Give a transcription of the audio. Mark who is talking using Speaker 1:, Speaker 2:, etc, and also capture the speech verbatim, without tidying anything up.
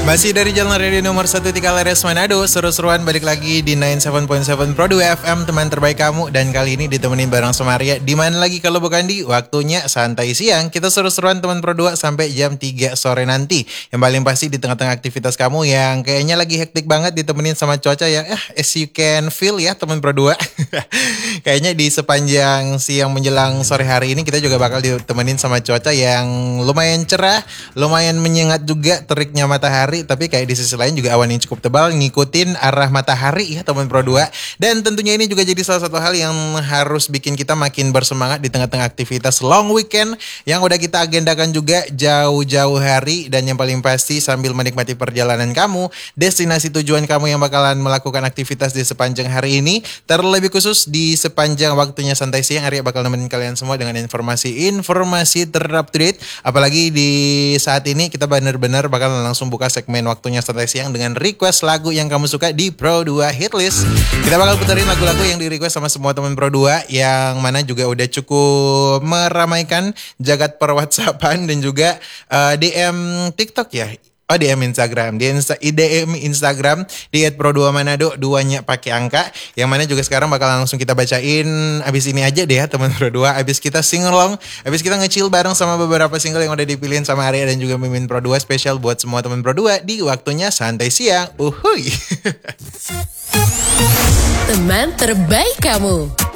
Speaker 1: Masih dari Jalan Radio nomor satu Tiga Lares Manado, seru-seruan balik lagi di sembilan puluh tujuh koma tujuh Pro dua F M, teman terbaik kamu. Dan kali ini ditemenin bareng sama Arya. Dimana lagi kalau bukan di waktunya santai siang. Kita seru-seruan teman Pro dua sampai jam tiga sore nanti. Yang paling pasti di tengah-tengah aktivitas kamu yang kayaknya lagi hektik banget, ditemenin sama cuaca yang eh, as you can feel ya teman Pro dua. Kayaknya di sepanjang siang menjelang sore hari ini kita juga bakal ditemenin sama cuaca yang lumayan cerah, lumayan menyengat juga teriknya matahari. Tapi kayak di sisi lain juga awan yang cukup tebal ngikutin arah matahari ya teman Pro dua. Dan tentunya ini juga jadi salah satu hal yang harus bikin kita makin bersemangat di tengah-tengah aktivitas long weekend yang udah kita agendakan juga jauh-jauh hari. Dan yang paling pasti sambil menikmati perjalanan kamu, destinasi tujuan kamu yang bakalan melakukan aktivitas di sepanjang hari ini. Terlebih khusus di sepanjang waktunya santai siang, Arya bakal nemenin kalian semua dengan informasi-informasi ter-up to date. Apalagi di saat ini kita benar-benar bakal langsung buka segmen waktunya santai siang dengan request lagu yang kamu suka di Pro dua Hitlist. Kita bakal puterin lagu-lagu yang di request sama semua teman Pro dua, yang mana juga udah cukup meramaikan jagat per WhatsAppan dan juga uh, D M TikTok ya. Oh, D M Instagram, di Insta, D M Instagram di et pro dua manado, duanya pakai angka, yang mana juga sekarang bakal langsung kita bacain abis ini aja deh ya teman Pro dua, abis kita sing along, abis kita nge-chill bareng sama beberapa single yang udah dipilihin sama Arya dan juga Mimin Pro dua, spesial buat semua teman Pro dua di waktunya santai siang. Uhuy.
Speaker 2: Teman terbaik kamu.